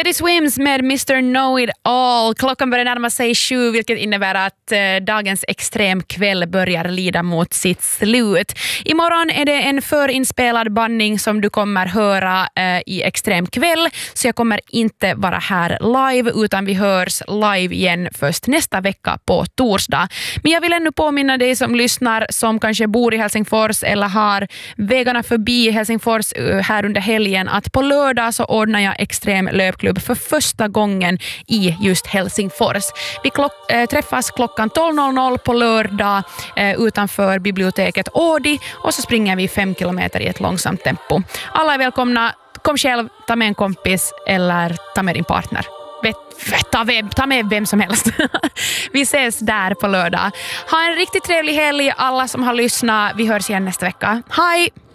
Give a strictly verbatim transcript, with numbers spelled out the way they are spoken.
Teddy Swims med mister Know It All. Klockan börjar närma sig sju, vilket innebär att eh, dagens extremkväll börjar lida mot sitt slut. Imorgon är det en förinspelad bandning som du kommer höra eh, i extremkväll, så jag kommer inte vara här live, utan vi hörs live igen först nästa vecka på torsdag. Men jag vill ännu påminna dig som lyssnar, som kanske bor i Helsingfors eller har vägarna förbi Helsingfors uh, här under helgen, att på lördag så ordnar jag extrem löpklubb för första gången i just Helsingfors. Vi klock- äh, träffas klockan tolv på lördag äh, utanför biblioteket Ådi, och så springer vi fem kilometer i ett långsamt tempo. Alla är välkomna. Kom själv, ta med en kompis eller ta med din partner. Vet, ta, med, ta med vem som helst. Vi ses där på lördag. Ha en riktigt trevlig helg alla som har lyssnat. Vi hörs igen nästa vecka. Hej!